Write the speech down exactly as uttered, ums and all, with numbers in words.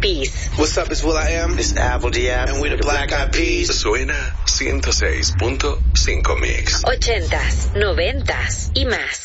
Peas. What's up, it's Will I Am. It's Apple Diab. And we're the Black Eyed Peas. Suena ciento seis punto cinco Mix. Ochentas, noventas y más.